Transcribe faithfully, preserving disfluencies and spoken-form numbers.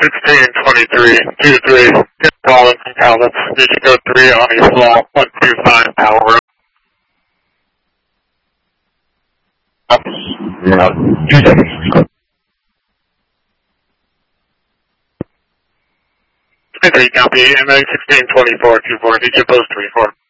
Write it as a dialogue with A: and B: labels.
A: sixteen twenty-three, two three, get calling from Calvin. You should go three on your floor, one two five power. Up. Yeah, two seconds. three, copy, M A sixteen twenty-four, two four, need you post three four.